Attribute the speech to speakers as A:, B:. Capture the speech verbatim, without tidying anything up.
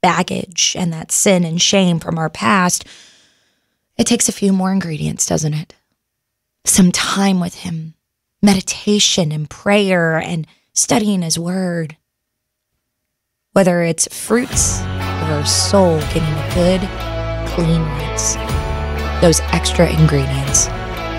A: baggage and that sin and shame from our past, it takes a few more ingredients, doesn't it? Some time with him, meditation and prayer and studying his word. Whether it's fruits of our soul getting a good, clean rinse, those extra ingredients